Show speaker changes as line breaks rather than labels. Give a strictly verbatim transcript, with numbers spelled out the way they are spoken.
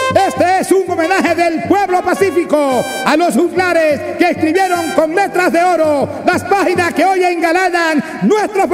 Este es un homenaje del pueblo pacífico a los juglares que escribieron con letras de oro las páginas que hoy engalanan nuestros